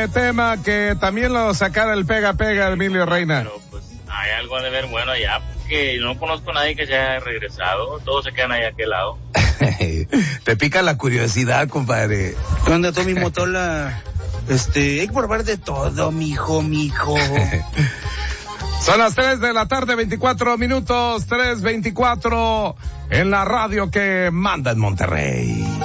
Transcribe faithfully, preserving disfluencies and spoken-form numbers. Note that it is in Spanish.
ese tema que también lo sacara el pega pega Emilio Reina. Pero pues hay algo de ver bueno allá, porque no conozco a nadie que se haya regresado, todos se quedan ahí a aquel lado. Te pica la curiosidad, compadre. ¿Qué onda, Tommy Motola? Este, hay que probar de todo, mijo, mijo. Son las tres de la tarde, veinticuatro minutos, tres veinticuatro en la radio que manda en Monterrey.